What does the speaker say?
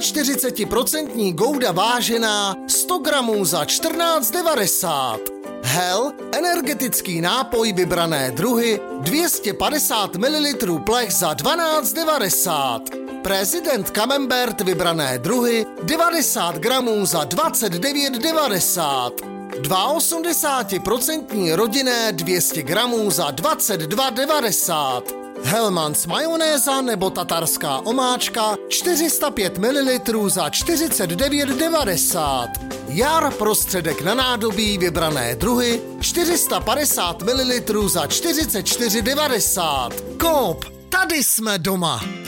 41% Gouda vážená 100 gramů za 14,90. Hell, energetický nápoj vybrané druhy 250 ml plech za 12,90. Prezident Camembert vybrané druhy 90 gramů za 29,90. 82% rodinné 200 gramů za 22,90. Hellmann's majonéza nebo tatarská omáčka 405 ml za 49,90. Jar prostředek na nádobí vybrané druhy 450 ml za 44,90. Coop, tady jsme doma.